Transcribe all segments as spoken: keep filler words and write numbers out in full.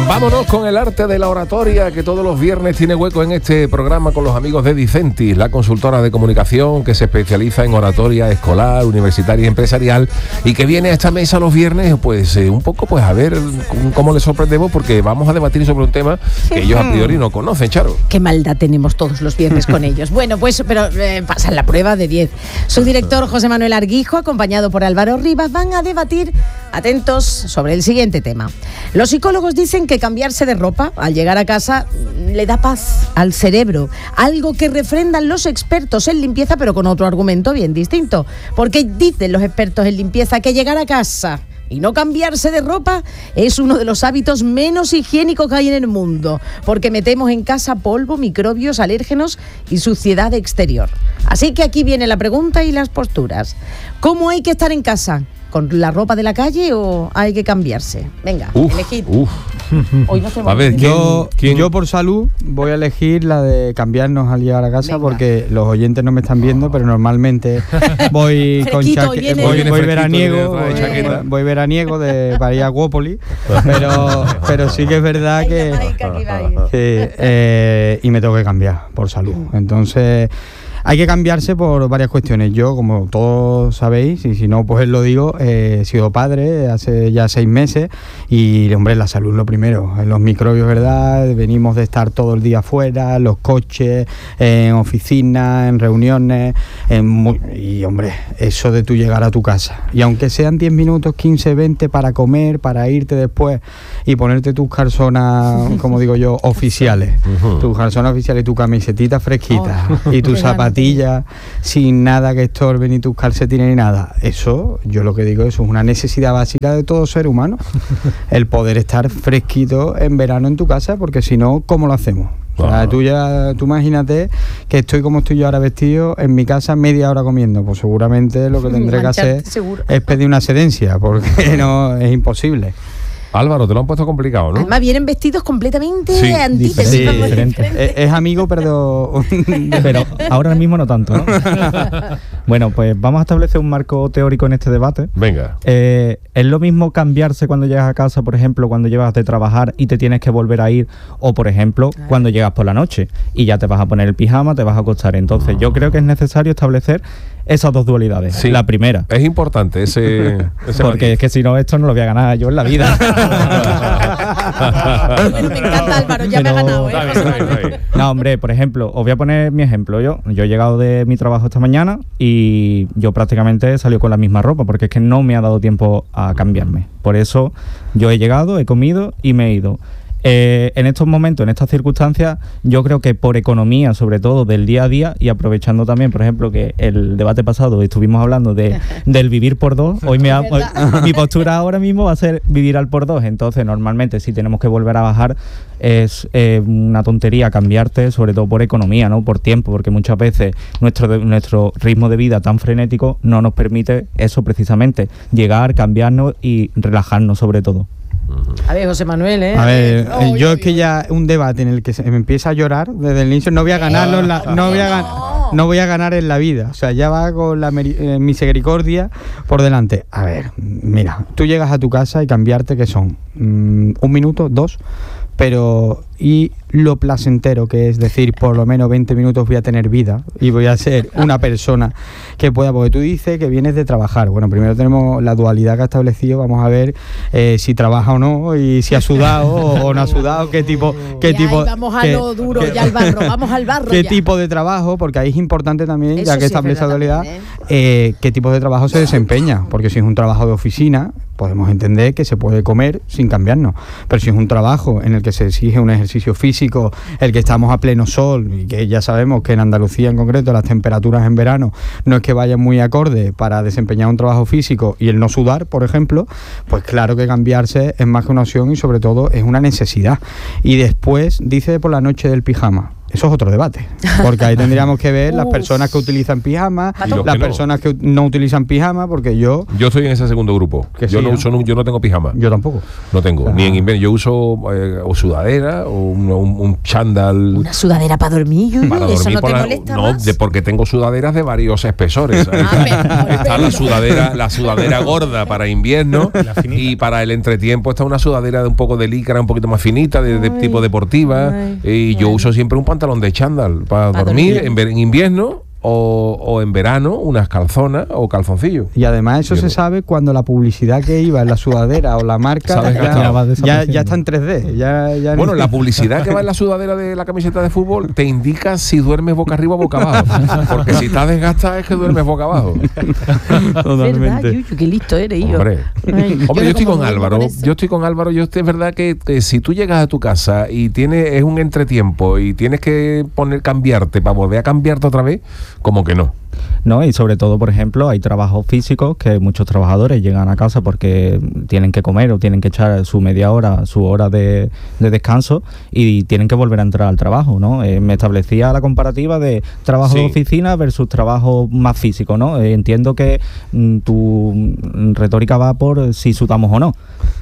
Vámonos con el arte de la oratoria, que todos los viernes tiene hueco en este programa con los amigos de Dicentis, la consultora de comunicación que se especializa en oratoria escolar, universitaria y empresarial, y que viene a esta mesa los viernes, pues eh, un poco pues a ver cómo les sorprendemos, porque vamos a debatir sobre un tema que ellos a priori no conocen, Charo. Qué maldad tenemos todos los viernes con ellos. Bueno, pues pero eh, pasan la prueba de diez. Su director José Manuel Arguijo, acompañado por Álvaro Rivas, van a debatir, atentos, sobre el siguiente tema. Los psicólogos dicen que cambiarse de ropa al llegar a casa le da paz al cerebro, algo que refrendan los expertos en limpieza, pero con otro argumento bien distinto, porque dicen los expertos en limpieza que llegar a casa y no cambiarse de ropa es uno de los hábitos menos higiénicos que hay en el mundo, porque metemos en casa polvo, microbios, alérgenos y suciedad exterior. Así que aquí viene la pregunta y las posturas. ¿Cómo hay que estar en casa? ¿Con la ropa de la calle o hay que cambiarse? Venga, uf, elegid. Uf. Hoy no a ver, yo, yo por salud voy a elegir la de cambiarnos al llegar a casa. Venga. Porque los oyentes no me están viendo, pero normalmente voy con chaque- voy, voy veraniego, voy, voy veraniego de para ir a Aguópolis, pero, pero sí que es verdad que, que eh, y me tengo que cambiar por salud. Entonces hay que cambiarse por varias cuestiones. Yo, como todos sabéis, y si no, pues lo digo, eh, he sido padre hace ya seis meses y, hombre, la salud es lo primero. En los microbios, ¿verdad? Venimos de estar todo el día afuera, los coches, en oficinas, en reuniones, en muy, y, hombre, eso de tú llegar a tu casa. Y aunque sean diez minutos, quince, veinte para comer, para irte después y ponerte tus calzonas, como digo yo, oficiales. Uh-huh. Tus calzonas oficiales y tu camisetita fresquita oh, y tus zapatillas sin nada que estorbe, ni tus calcetines ni nada. Eso, yo lo que digo, eso es una necesidad básica de todo ser humano. El poder estar fresquito en verano en tu casa, porque si no, ¿cómo lo hacemos? O sea, tú ya, tú imagínate que estoy como estoy yo ahora vestido en mi casa media hora comiendo, pues seguramente lo que tendré que hacer seguro. es pedir una excedencia, porque no es imposible. Álvaro, te lo han puesto complicado, ¿no? Además vienen vestidos completamente sí, antítesis. Sí, diferente. Es, es amigo, pero... pero ahora mismo no tanto, ¿no? Bueno, pues vamos a establecer un marco teórico en este debate. Venga. Eh, ¿Es lo mismo cambiarse cuando llegas a casa, por ejemplo, cuando llegas de trabajar y te tienes que volver a ir? O, por ejemplo, ah. cuando llegas por la noche y ya te vas a poner el pijama, te vas a acostar. Entonces, yo creo que es necesario establecer esas dos dualidades. Sí, la primera. Es importante ese... ese porque marco. Es que si no, esto no lo voy a ganar yo en la vida. Bueno, me encanta, Álvaro, ya Pero, me ha ganado, ¿eh? Está bien, está bien, está bien. No, hombre, por ejemplo, os voy a poner mi ejemplo. Yo, yo he llegado de mi trabajo esta mañana y yo prácticamente he salido con la misma ropa, porque es que no me ha dado tiempo a cambiarme. Por eso yo he llegado, he comido y me he ido. Eh, en estos momentos, en estas circunstancias, yo creo que por economía, sobre todo del día a día, y aprovechando también, por ejemplo, que el debate pasado estuvimos hablando de del vivir por dos, hoy, me ha, hoy mi postura ahora mismo va a ser vivir al por dos. Entonces, normalmente, si tenemos que volver a bajar, es eh, una tontería cambiarte, sobre todo por economía, ¿no? Por tiempo, porque muchas veces nuestro, de, nuestro ritmo de vida tan frenético no nos permite eso precisamente, llegar, cambiarnos y relajarnos sobre todo. A ver, José Manuel, ¿eh? A ver, oh, yo es que ya un debate en el que se me empieza a llorar desde el inicio, no voy a ganarlo, en la, no voy a ganar, no voy a ganar en la vida. O sea, ya va con la eh, misericordia por delante. A ver, mira, tú llegas a tu casa y cambiarte, ¿qué son? Mm, un minuto, dos, pero y lo placentero que es decir, por lo menos veinte minutos voy a tener vida y voy a ser una persona que pueda, porque tú dices que vienes de trabajar. Bueno, primero tenemos la dualidad que ha establecido, vamos a ver eh, si trabaja o no, y si ha sudado o no ha sudado, qué tipo, qué ya, tipo, vamos a qué, lo duro, qué, ya al barro, vamos al barro. Qué ya. tipo de trabajo, porque ahí es importante también, Eso ya que sí establece la dualidad, también, ¿eh? eh, qué tipo de trabajo se desempeña, porque si es un trabajo de oficina, podemos entender que se puede comer sin cambiarnos, pero si es un trabajo en el que se exige un ejercicio físico, el que estamos a pleno sol, y que ya sabemos que en Andalucía en concreto las temperaturas en verano no es que vayan muy acorde para desempeñar un trabajo físico, y el no sudar, por ejemplo, pues claro que cambiarse es más que una opción y sobre todo es una necesidad. Y después dice por la noche del pijama. Eso es otro debate, porque ahí tendríamos que ver las personas que utilizan pijama, las que personas no. que no utilizan pijama, porque yo... Yo estoy en ese segundo grupo. Que yo, sí, no ¿no? uso, yo no tengo pijama. Yo tampoco. No tengo, Ah. ni en invierno. Yo uso eh, o sudadera o un, un, un chándal. Una sudadera para dormir, Yuyu, Para ¿eso dormir no por te la- molesta no, más? de- porque tengo sudaderas de varios espesores. Ahí Ah, está, pero- está la sudadera, la sudadera gorda para invierno y para el entretiempo está una sudadera de un poco de licra, un poquito más finita, de, de Ay, tipo deportiva. ay, y yo bueno. uso siempre un pantalón de chándal para Pa' dormir, dormir. En, ver- en invierno o, o en verano unas calzonas o calzoncillos. Y además eso Yo se no. sabe cuando la publicidad que iba en la sudadera o la marca Se ha desgastado. ya, ya, ya está en tres D. Ya, ya Bueno, ni- la publicidad que va en la sudadera de la camiseta de fútbol te indica si duermes boca arriba o boca abajo. Porque si estás desgastada es que duermes boca abajo. ¿Verdad, Yuyu? Qué listo eres, yo. Hombre, Ay, Hombre, yo estoy como con duermo Álvaro. con eso. Yo estoy con Álvaro. Yo estoy, es verdad que, que si tú llegas a tu casa y tienes es un entretiempo y tienes que poner cambiarte para volver a cambiarte otra vez, como que no. ¿No? Y sobre todo, por ejemplo, hay trabajos físicos que muchos trabajadores llegan a casa porque tienen que comer o tienen que echar su media hora, su hora de, de descanso y tienen que volver a entrar al trabajo, ¿no? Eh, me establecía la comparativa de trabajo Sí. de oficina versus trabajo más físico, ¿no? Eh, entiendo que mm, tu mm, retórica va por si sudamos o no.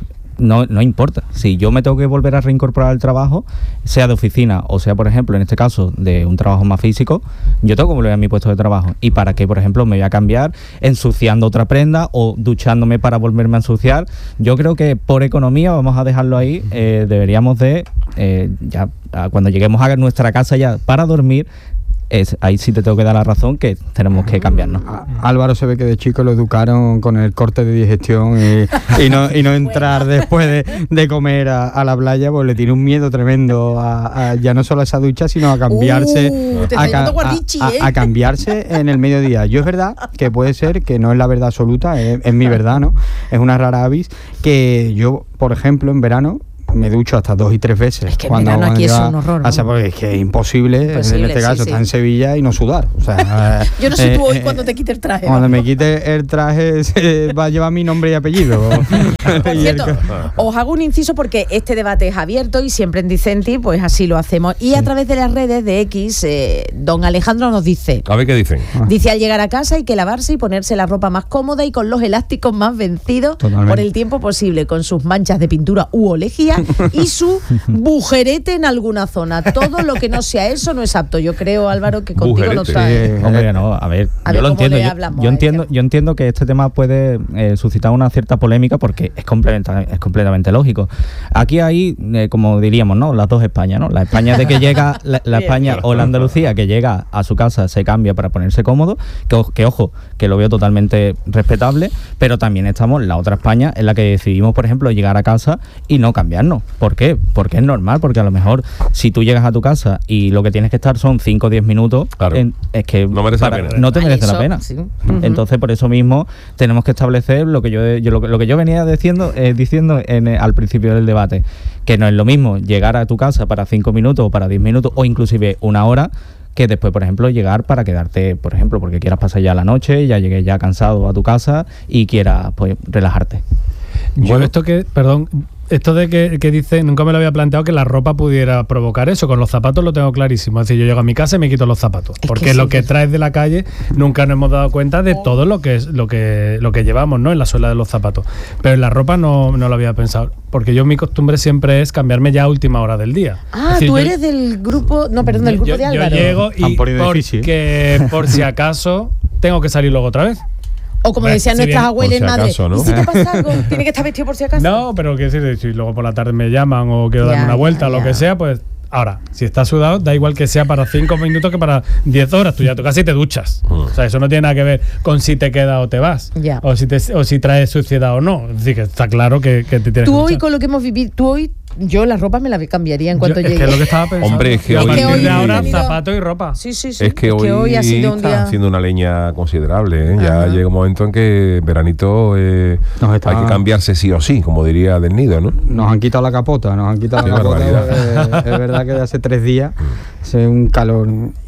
No, no importa. Si yo me tengo que volver a reincorporar al trabajo, sea de oficina o sea, por ejemplo, en este caso, de un trabajo más físico, yo tengo que volver a mi puesto de trabajo. ¿Y para qué, por ejemplo, me voy a cambiar ensuciando otra prenda o duchándome para volverme a ensuciar? Yo creo que por economía, vamos a dejarlo ahí, eh, deberíamos de, eh, ya a cuando lleguemos a nuestra casa ya para dormir, es, ahí sí te tengo que dar la razón que tenemos que cambiarnos. Á- Álvaro se ve que de chico lo educaron con el corte de digestión y, y no, y no entrar después de, de comer a, a la playa, pues le tiene un miedo tremendo a, a- ya no solo a esa ducha, sino a cambiarse, Uh, te a, está ca- llamando Guardichi, a- ¿eh? a cambiarse en el mediodía. Yo es verdad que puede ser, que no es la verdad absoluta, es, es mi verdad, ¿no? Es una rara avis, que yo, por ejemplo, en verano me ducho hasta dos y tres veces. Es que en verano aquí llega es un horror, ¿no? a- porque es que es imposible, Imposible, en este caso, sí, sí. estar en Sevilla y no sudar. O sea, Yo no sé eh, tú hoy eh, cuando te quite el traje. Cuando ¿no? me quite el traje se va a llevar mi nombre y apellido. Por Y el cierto, ca- os hago un inciso porque este debate es abierto y siempre en Dicenti, pues así lo hacemos. Y a través de las redes de X, eh, don Alejandro nos dice... A ver qué dicen. Dice, al llegar a casa hay que lavarse y ponerse la ropa más cómoda y con los elásticos más vencidos Totalmente. por el tiempo posible, con sus manchas de pintura u olejía y su bujerete en alguna zona. Todo lo que no sea eso no es apto. Yo creo, Álvaro, que contigo no Bujerete. está. ¿eh? Sí. Hombre, no, a ver, A yo ver lo cómo entiendo. le Yo, hablamos yo a entiendo, este. yo entiendo que este tema puede eh, suscitar una cierta polémica porque es completamente, es completamente lógico. Aquí hay, eh, como diríamos, ¿no? Las dos Españas, ¿no? La España de que llega, la, la Bien. España o la Andalucía que llega a su casa, se cambia para ponerse cómodo, que, o- que ojo, que lo veo totalmente respetable, pero también estamos la otra España en la que decidimos, por ejemplo, llegar a casa y no cambiarnos. ¿Por qué? Porque es normal, porque a lo mejor si tú llegas a tu casa y lo que tienes que estar son cinco o diez minutos, Claro. en- es que No merece la pena. no te Ay, merece eso, la pena. sí. Ujú. Entonces, por eso mismo tenemos que establecer lo que yo, yo- lo, que- lo que yo venía diciendo, eh, diciendo en, eh, al principio del debate, que no es lo mismo llegar a tu casa para cinco minutos o para diez minutos o inclusive una hora, que después, por ejemplo, llegar para quedarte, por ejemplo, porque quieras pasar ya la noche, ya llegues ya cansado a tu casa y quieras pues relajarte. Yo Bueno. esto que, perdón, esto de que, que dice, nunca me lo había planteado que la ropa pudiera provocar eso. Con los zapatos lo tengo clarísimo. Es decir, yo llego a mi casa y me quito los zapatos. Es porque que sí, lo que que- traes de la calle nunca nos hemos dado cuenta de todo lo que es lo que lo que llevamos, ¿no? En la suela de los zapatos. Pero en la ropa no, no lo había pensado. Porque yo mi costumbre siempre es cambiarme ya a última hora del día. Ah, Es decir, tú yo- eres del grupo... No, perdón, del grupo yo, de yo Álvaro. llego Han y ponido difícil. porque por si acaso tengo que salir luego otra vez. O como Hombre, decían si nuestras bien- abuelas por si madres. acaso, ¿no? ¿Y si te pasa algo? ¿Tiene que estar vestido por si acaso? No, pero quiero decir, si luego por la tarde me llaman o quiero Ya, darme una vuelta ya, o lo ya. que sea, pues ahora, si estás sudado, da igual que sea para cinco minutos que para diez horas. Tú ya a tu casa y te duchas. Mm. O sea, eso no tiene nada que ver con si te quedas o te vas. Ya. O si te, o si traes suciedad o no. Es decir, que está claro que, que te tienes Tú que hoy, duchar. con lo que hemos vivido, tú hoy, yo la ropa me la cambiaría en Yo- cuanto es llegue. que es lo que estaba pensando. Hombre, es que Y a hoy- partir Es que de hoy- ahora, Venido- zapatos y ropa. Sí, sí, sí. Es que hoy, ha sido un está día... haciendo una leña considerable, ¿eh? Ya Ajá. llega un momento en que veranito eh, Nos está- hay que cambiarse sí o sí, como diría Del Nido, ¿no? Nos han quitado la capota, nos han quitado Qué la capota. barbaridad. porque es verdad que de hace tres días hace un calor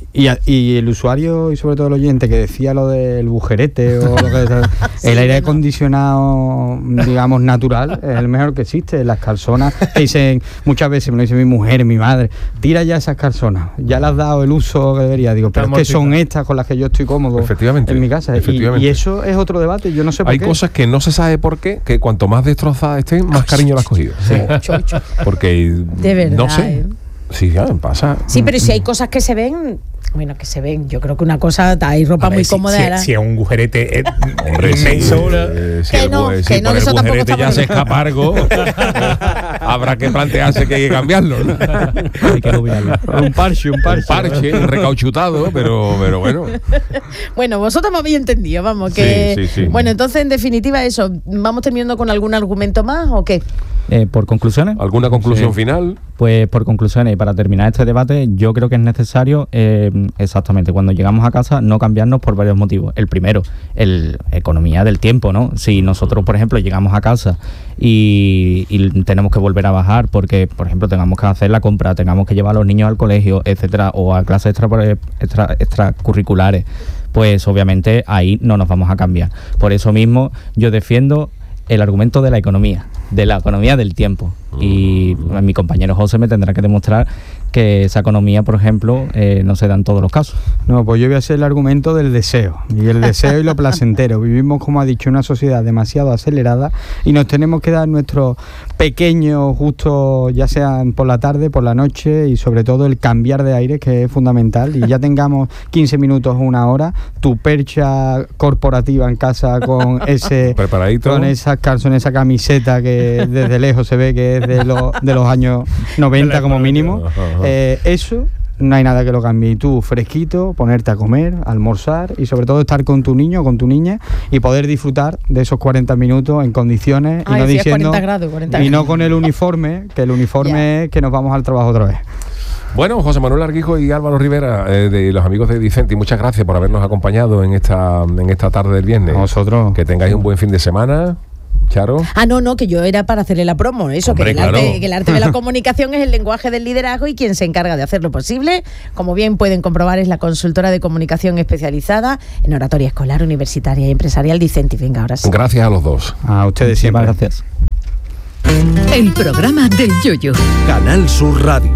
y, y el usuario y sobre todo el oyente que decía lo del bujerete o lo que sí, el aire acondicionado, digamos, natural es el mejor que existe. Las calzonas que dicen, muchas veces me lo dice mi mujer, mi madre, tira ya esas calzonas, ya le has dado el uso que debería. Digo, pero es que son estas con las que yo estoy cómodo efectivamente, en mi casa. Efectivamente. Y, y eso es otro debate, yo no sé por Hay qué. Hay cosas que no se sabe por qué, que cuanto más destrozadas estén, más cariño las has cogido. Sí. Porque, de verdad, no sé. ¿eh? Sí, ya, pasa. Sí, pero si hay cosas que se ven, bueno, que se ven, yo creo que una cosa, hay ropa ver, muy si, cómoda. Si, si es un gujerete Hombre, inmenso. Eh, si que el, no, si que no, por el eso bujerete ya se escapa algo, habrá que plantearse que hay que cambiarlo, ¿no? Hay que cambiarlo. Un parche, un parche. Un parche, un recauchutado, pero, pero bueno. Bueno, vosotros me habéis entendido, vamos, que... Sí, sí, sí. Bueno, entonces, en definitiva, eso, ¿vamos terminando con algún argumento más o qué? Eh, ¿Por conclusiones? ¿Alguna conclusión sí. final? Pues por conclusiones, y para terminar este debate, yo creo que es necesario, eh, exactamente, cuando llegamos a casa, no cambiarnos por varios motivos. El primero, el economía del tiempo, ¿no? Si nosotros, por ejemplo, llegamos a casa y, y tenemos que volver a bajar porque, por ejemplo, tengamos que hacer la compra, tengamos que llevar a los niños al colegio, etcétera, o a clases extra, extra, extracurriculares, pues obviamente ahí no nos vamos a cambiar. Por eso mismo yo defiendo el argumento de la economía, de la economía del tiempo. Y mi compañero José me tendrá que demostrar que esa economía, por ejemplo, eh, no se da en todos los casos. No, pues yo voy a hacer el argumento del deseo, y el deseo y lo placentero. Vivimos, como ha dicho, una sociedad demasiado acelerada y nos tenemos que dar nuestros pequeños gustos, ya sean por la tarde, por la noche, y sobre todo el cambiar de aire, que es fundamental. Y ya tengamos quince minutos o una hora, tu percha corporativa en casa con ese preparadito, con esas calzones, esa camiseta que desde lejos se ve que es de, lo, de los años noventa como mínimo. Eh, eso no hay nada que lo cambie. Y tú, fresquito, ponerte a comer, a almorzar y sobre todo estar con tu niño o con tu niña y poder disfrutar de esos cuarenta minutos en condiciones. Ay, y no sí, diciendo cuarenta grados, cuarenta y no con el uniforme, que el uniforme yeah. es que nos vamos al trabajo otra vez. Bueno, José Manuel Arguijo y Álvaro Rivera, eh, de los amigos de Dicenti, muchas gracias por habernos acompañado en esta, en esta tarde del viernes. A vosotros. Que tengáis un buen fin de semana. Charo. Ah, no, no, que yo era para hacerle la promo, eso, Hombre, que, el claro. arte, que el arte de la comunicación es el lenguaje del liderazgo y quien se encarga de hacerlo posible, como bien pueden comprobar, es la consultora de comunicación especializada en oratoria escolar, universitaria y empresarial Dicenti. Venga, ahora sí. Gracias a los dos. A ustedes siempre. Gracias. El programa del Yoyo. Canal Sur Radio.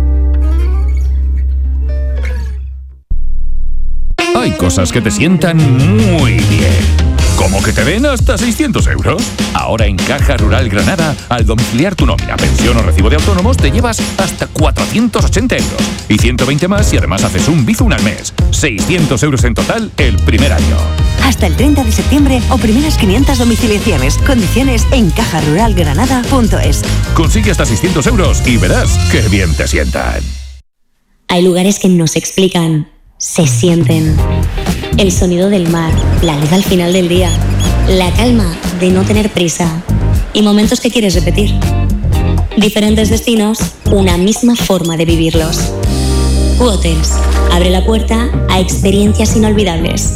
Hay cosas que te sientan muy bien. ¿Cómo que te den hasta seiscientos euros? Ahora en Caja Rural Granada, al domiciliar tu nómina, pensión o recibo de autónomos, te llevas hasta cuatrocientos ochenta euros. Y ciento veinte más y además haces un Bizum al mes. seiscientos euros en total el primer año. Hasta el treinta de septiembre o primeras quinientas domiciliaciones. Condiciones en caja rural granada punto es. Consigue hasta seiscientos euros y verás qué bien te sientan. Hay lugares que no se explican, se sienten. El sonido del mar, la luz al final del día, la calma de no tener prisa y momentos que quieres repetir. Diferentes destinos, una misma forma de vivirlos. Q-Hotels abre la puerta a experiencias inolvidables.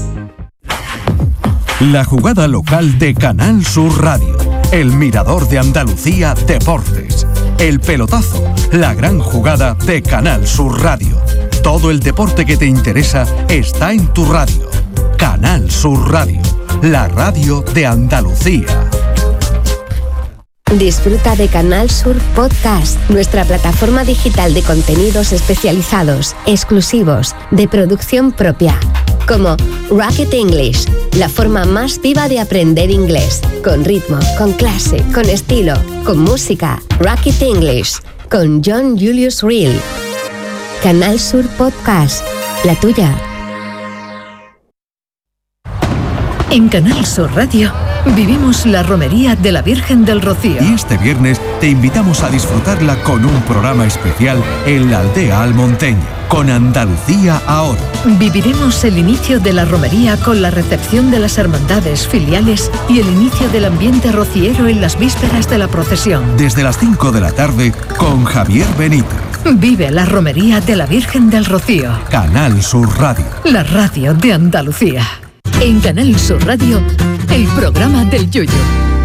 La jugada local de Canal Sur Radio. El Mirador de Andalucía Deportes. El pelotazo, la gran jugada de Canal Sur Radio. Todo el deporte que te interesa está en tu radio. Canal Sur Radio, la radio de Andalucía. Disfruta de Canal Sur Podcast, nuestra plataforma digital de contenidos especializados, exclusivos, de producción propia. Como Rocket English, la forma más viva de aprender inglés. Con ritmo, con clase, con estilo, con música. Rocket English, con John Julius Reel. Canal Sur Podcast, la tuya. En Canal Sur Radio vivimos la romería de la Virgen del Rocío. Y este viernes te invitamos a disfrutarla con un programa especial en la aldea almonteña, con Andalucía ahora. Viviremos el inicio de la romería con la recepción de las hermandades filiales y el inicio del ambiente rociero en las vísperas de la procesión. Desde las cinco de la tarde con Javier Benítez. Vive la romería de la Virgen del Rocío. Canal Sur Radio. La radio de Andalucía. En Canal Sur Radio, el programa del Yoyo.